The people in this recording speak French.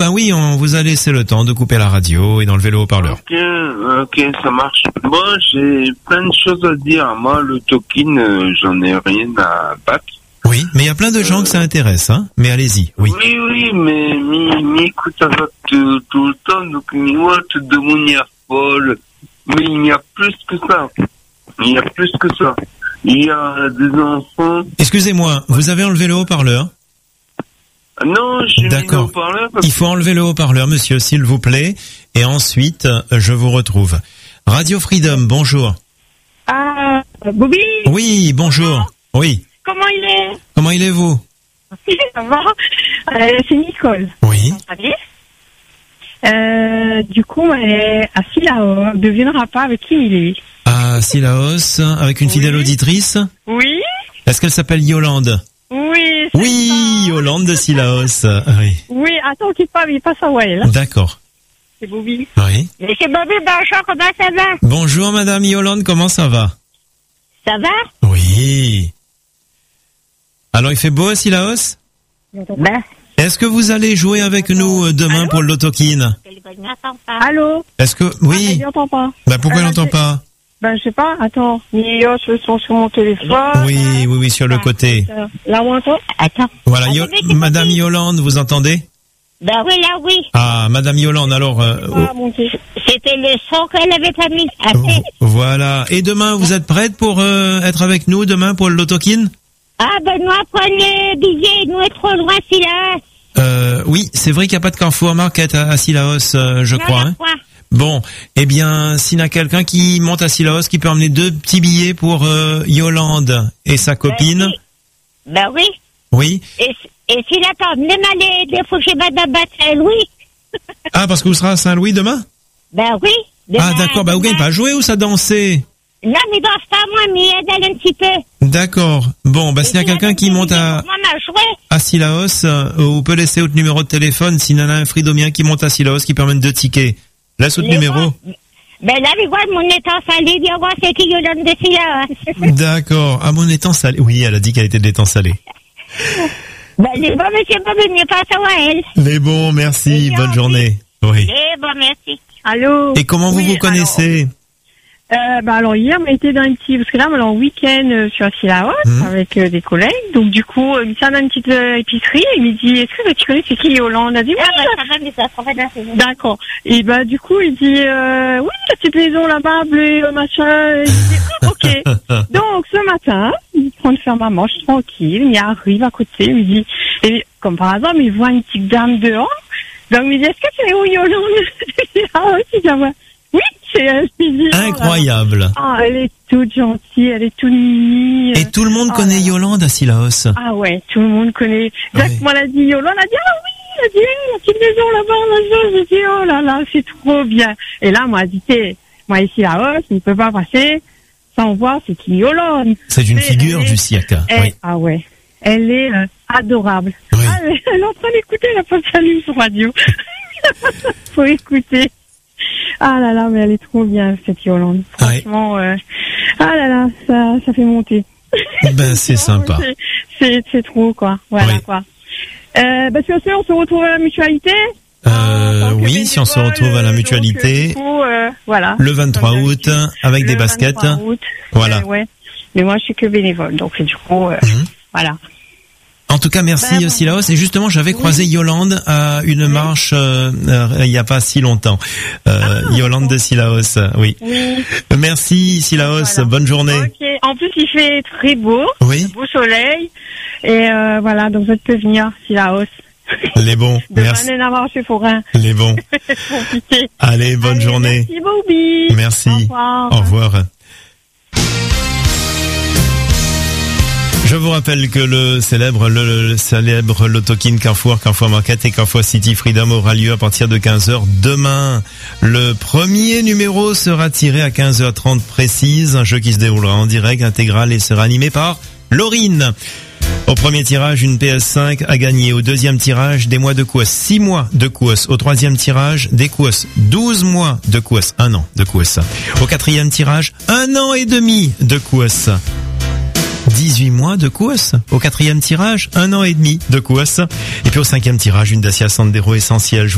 ben oui, on vous a laissé le temps de couper la radio et d'enlever le haut-parleur. Ok, ça marche. Bon, j'ai plein de choses à dire. Moi, le tokin, j'en ai rien à battre. Oui, mais il y a plein de gens que ça intéresse, hein. Mais allez-y, oui. Oui, mais mi écoute ça tout le temps, donc mi te demande Paul. Mais il y a plus que ça. Il y a des enfants. Excusez-moi, vous avez enlevé le haut-parleur? Non, j'ai mis le haut-parleur. Il faut enlever le haut-parleur, monsieur, s'il vous plaît. Et ensuite, je vous retrouve. Radio Freedom, bonjour. Ah, Bobby? Oui, bonjour. Oui. Comment il est? Comment il est, vous? Ça va? C'est Nicole. Oui. Du coup, elle est à Sillaos. Elle ne devinera pas avec qui il est. À Sillaos, avec une fidèle auditrice? Oui. Est-ce qu'elle s'appelle Yolande? Oui. Oui, Yolande de Sillaos. Oui. Oui, attends, quitte pas, il passe à Wael. D'accord. C'est Bobby. Oui. Mais c'est Bobby, bonjour, comment ça va? Bonjour, madame Yolande, comment ça va? Ça va? Oui. Alors, il fait beau à Sillaos? Ben. Est-ce que vous allez jouer avec nous demain pour le Lotokin? Allô? Est-ce que... Oui. Il n'entend pas. Ben, pourquoi il n'entend pas? Ben, je sais pas, attends. Je sont sur mon téléphone. Oui, sur le côté. Là, on entend? Attends. Voilà, madame Yolande, vous entendez? Ben oui, là, oui. Ah, madame Yolande, alors... C'était le son qu'elle avait pas mis. Voilà. Et demain, vous êtes prête pour être avec nous demain pour le Lotokin? Ah, Benoît, prenez billet, nous est trop loin, Sillaos. Oui, c'est vrai qu'il n'y a pas de Carrefour Market à Sillaos, je crois. Hein. Bon, eh bien, s'il y a quelqu'un qui monte à Sillaos, qui peut emmener 2 petits billets pour Yolande et sa copine. Ben oui. Oui. Et s'il attend, même aller des fois chez Madame Saint-Louis. Ah, parce que vous serez à Saint-Louis demain? Ben oui. Ah, d'accord, bah vous gagnez pas à jouer ou ça danser? Non, mais danse pas moi, mais aide un petit peu. D'accord. Bon, bah s'il y a quelqu'un qui monte à Sillaos, vous peut laisser votre numéro de téléphone. S'il y en a un fridomien qui monte à Sillaos, qui permet 2 tickets. Laisse votre numéro. Ben là, mais voilà, mon étant salé, viens voir c'est qui Yolande de Sillaos. D'accord. Ah, mon étant salé. Oui, elle a dit qu'elle était de l'étang salé. Ben, les bons, monsieur, pas venu passer à elle. Les bons, merci. Bonne journée. Oui. Les bons, merci. Allô? Et comment vous connaissez? Alors hier, on était dans un petit, parce que là, on est en week-end sur Sillaos avec des collègues. Donc du coup, il s'en a une petite épicerie. Il me dit, est-ce que tu connais c'est qui Yolande? A dit, oui. Ça va, mais ça sera pas de la saison. D'accord. Et du coup, il dit, oui, la petite maison là-bas, bleu, machin. Et il dit, ok. Donc ce matin, il prend de faire ma manche tranquille. Il arrive à côté. Il me dit, et comme par hasard, il voit une petite dame dehors. Donc il me dit, est-ce que c'est où Yolande? Ah oui, c'est ça. Oui, c'est incroyable. Ah, elle est toute gentille, elle est toute mimi. Et tout le monde connaît Yolande à Sillaos. Ah ouais, tout le monde connaît. Jacques m'a dit Yolande, elle a dit ah oui, elle a dit la petite maison là-bas, j'ai dit oh là là, c'est trop bien. Et là, moi, dit moi ici Sillaos, il ne peut pas passer sans voir c'est qui Yolande. C'est une figure du siècle. Oui. Ah ouais, elle est adorable. Oui. Ah, elle est en train d'écouter la poste salut sur radio. Faut écouter. Ah là là, mais elle est trop bien, cette Yolande. Franchement, ah là là, ça fait monter. Ben, c'est sympa. C'est trop, quoi. Voilà, quoi. Bien sûr, on se retrouve à la mutualité. Oui, si on se retrouve à la mutualité. Voilà. Le 23 août, avec des baskets. Voilà. Ouais. Mais moi, je suis que bénévole, donc du coup, voilà. En tout cas, merci Sillaos. Et justement, j'avais croisé Yolande à une marche il n'y a pas si longtemps. Yolande de Sillaos, oui. Merci Sillaos, voilà. Bonne journée. Okay. En plus, il fait très beau, beau soleil. Et voilà, donc vous pouvez venir Sillaos. Les bons, merci. Chez Forain. Les bons. Allez, bonne journée. Merci Bobby. Merci. Au revoir. Au revoir. Je vous rappelle que le célèbre Lotokin Carrefour Market et Carrefour City Freedom aura lieu à partir de 15h demain. Le premier numéro sera tiré à 15h30 précise, un jeu qui se déroulera en direct intégral et sera animé par Laurine. Au premier tirage, une PS5 à gagner. Au deuxième tirage, des mois de course, 6 mois de course. Au troisième tirage, des courses, 12 mois de course, 1 an de course. Au quatrième tirage, 1 an et demi de course. 18 mois de course. Au quatrième tirage, 1 an et demi de course. Et puis au cinquième tirage, une Dacia Sandero essentielle.